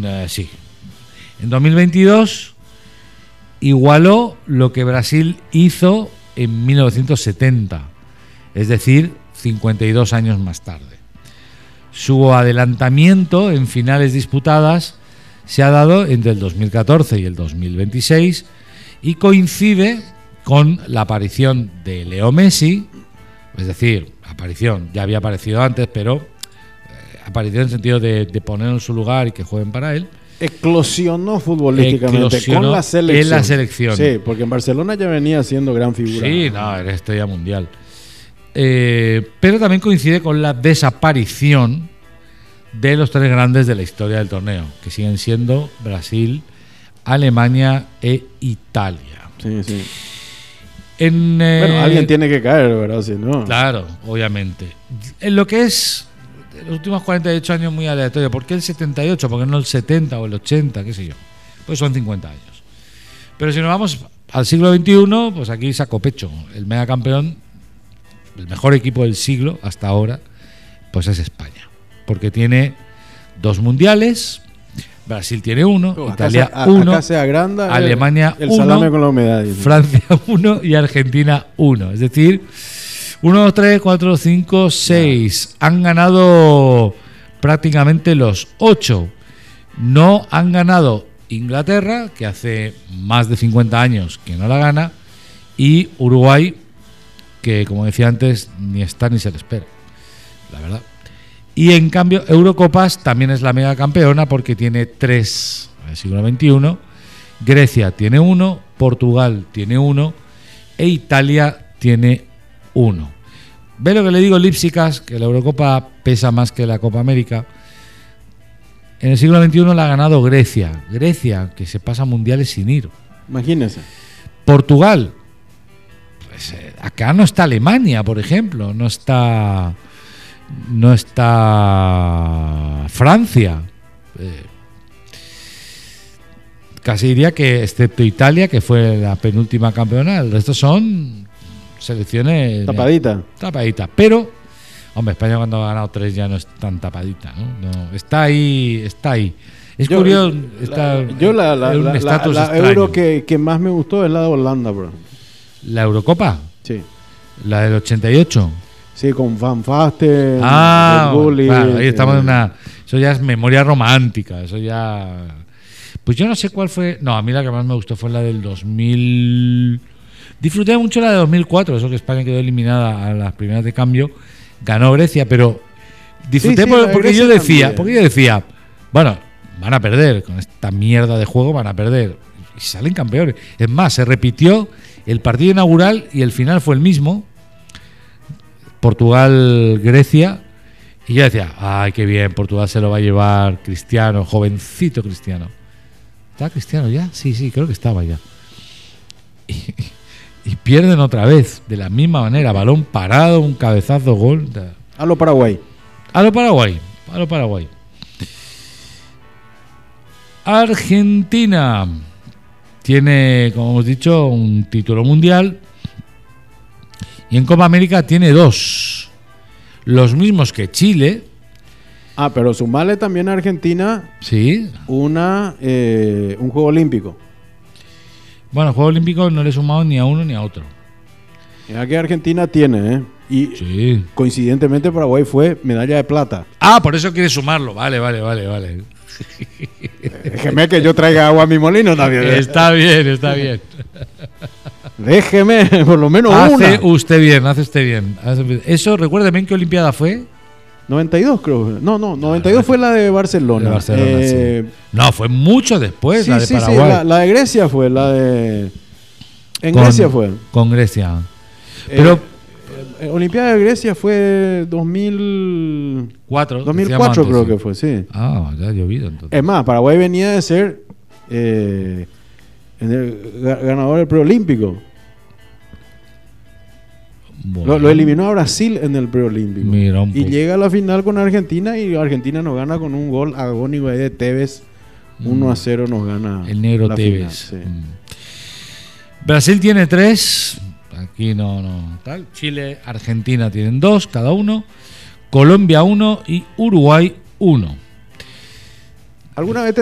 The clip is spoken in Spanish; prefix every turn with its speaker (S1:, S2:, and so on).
S1: Sí. En 2022 igualó lo que Brasil hizo en 1970, es decir, 52 años más tarde. Su adelantamiento en finales disputadas se ha dado entre el 2014 y el 2026 y coincide con la aparición de Leo Messi, es decir, aparición, ya había aparecido antes, pero aparición en el sentido de ponerlo en su lugar y que jueguen para él.
S2: Eclosionó futbolísticamente con la selección.
S1: En la selección.
S2: Sí, porque en Barcelona ya venía siendo gran figura.
S1: Sí, no, era estrella mundial. Pero también coincide con la desaparición de los tres grandes de la historia del torneo, que siguen siendo Brasil, Alemania e Italia.
S2: Sí, sí. Bueno, alguien tiene que caer, ¿verdad? Si no.
S1: Claro, obviamente. En lo que es los últimos 48 años muy aleatorio. ¿Por qué el 78? ¿Por qué no el 70 o el 80? ¿Qué sé yo? Pues son 50 años. Pero si nos vamos al siglo XXI, pues aquí saco pecho. El megacampeón, el mejor equipo del siglo hasta ahora, pues es España. Porque tiene 2 mundiales, Brasil tiene 1, Italia 1, Alemania 1, Francia 1 y Argentina 1. Es decir, 1, 2, 3, 4, 5, 6. Han ganado prácticamente los 8. No han ganado Inglaterra, que hace más de 50 años que no la gana, y Uruguay, que como decía antes, ni está ni se le espera, la verdad. Y en cambio, Eurocopas también es la mega campeona porque tiene 3 en el siglo XXI. Grecia tiene 1, Portugal tiene 1 e Italia tiene 1. ¿Ve lo que le digo, Lipsicas? Que la Eurocopa pesa más que la Copa América. En el siglo XXI la ha ganado Grecia. Grecia, que se pasa mundiales sin ir.
S2: Imagínese.
S1: Portugal. Pues, acá no está Alemania, por ejemplo. No está Francia. Casi diría que, excepto Italia, que fue la penúltima campeona, el resto son selecciones tapadita. Pero, hombre, España cuando ha ganado 3 ya no es tan tapadita, ¿no? Está ahí. Es curioso.
S2: La Euro que más me gustó es la de Holanda, bro.
S1: ¿La Eurocopa?
S2: Sí.
S1: ¿La del 88?
S2: Sí, con Van Basten.
S1: Claro, ahí estamos en una. Eso ya es memoria romántica. Eso ya. Pues yo no sé cuál fue. No, a mí la que más me gustó fue la del 2000. Disfruté mucho la de 2004. Eso que España quedó eliminada a las primeras de cambio. Ganó Grecia, pero disfruté porque yo decía, bueno, van a perder. Con esta mierda de juego van a perder. Y salen campeones. Es más, se repitió el partido inaugural y el final fue el mismo. Portugal-Grecia, y yo decía, ay, qué bien, Portugal se lo va a llevar Cristiano, jovencito Cristiano. ¿Está Cristiano ya? Sí, creo que estaba ya. Y pierden otra vez, de la misma manera, balón parado, un cabezazo, gol.
S2: A lo Paraguay.
S1: Argentina tiene, como hemos dicho, un título mundial. Y en Copa América tiene 2. Los mismos que Chile.
S2: Pero sumale también a Argentina.
S1: Sí.
S2: Un juego olímpico.
S1: Bueno, el juego olímpico no le he sumado ni a uno ni a otro.
S2: Mira que Argentina tiene, Y
S1: sí.
S2: Coincidentemente Paraguay fue medalla de plata.
S1: Por eso quiere sumarlo. Vale.
S2: Déjeme que yo traiga agua a mi molino también.
S1: Está bien.
S2: Déjeme, por lo menos
S1: hace usted bien. Eso, recuérdeme en qué Olimpiada fue.
S2: 92 creo. No, 92 fue la de Barcelona.
S1: Sí. No, fue mucho después la de Paraguay.
S2: Sí, la de Grecia fue, Grecia fue.
S1: Con Grecia. Pero
S2: Olimpiada de Grecia fue 2004 creo
S1: antes,
S2: que fue, sí.
S1: Ya ha llovido entonces.
S2: Es más, Paraguay venía de ser ganador del preolímpico.
S1: Bueno.
S2: Lo eliminó a Brasil en el preolímpico. Y llega a la final con Argentina y Argentina nos gana con un gol agónico ahí de Tevez. 1-0 nos gana
S1: el negro
S2: la
S1: Tevez.
S2: Final, sí.
S1: Brasil tiene 3. Aquí no tal. Chile, Argentina tienen 2 cada uno. Colombia 1 y Uruguay 1.
S2: ¿Alguna vez